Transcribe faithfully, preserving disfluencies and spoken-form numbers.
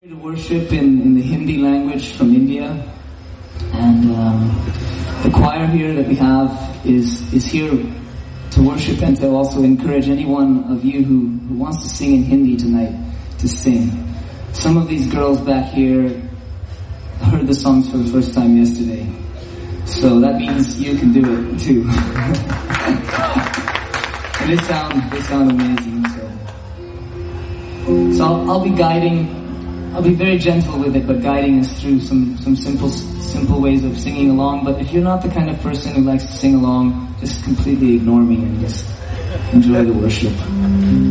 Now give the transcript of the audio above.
To worship in, in the Hindi language from India, and um, the choir here that we have is is here to worship and to also encourage any one of you who, who wants to sing in Hindi tonight to sing. Some of these girls back here heard the songs for the first time yesterday, so that means you can do it too. And they sound they sound amazing. So, so I'll, I'll be guiding. I'll be very gentle with it, but guiding us through some, some simple, simple ways of singing along. But if you're not the kind of person who likes to sing along, just completely ignore me and just enjoy the worship.